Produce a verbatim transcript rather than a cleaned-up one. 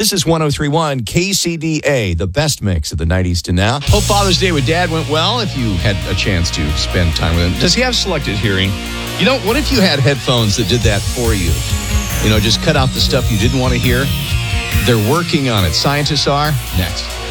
This is one oh three point one K C D A, the best mix of the nineties to now. Hope Father's Day with Dad went well if you had a chance to spend time with him. Does he have selective hearing? You know, what if you had headphones that did that for you? You know, just cut out the stuff you didn't want to hear. They're working on it. Scientists are. Next.